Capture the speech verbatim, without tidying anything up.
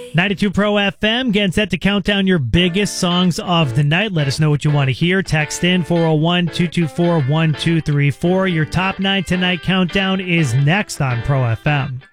ninety-two Pro F M, getting set to count down your biggest songs of the night. Let us know what you want to hear. Text in four oh one, two two four, one two three four. Your top nine tonight countdown is next on Pro F M.